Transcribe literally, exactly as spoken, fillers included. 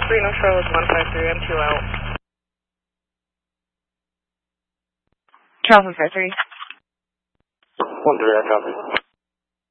Reno Charlotte one five three, M two out. Charles one five three. one three, I copy.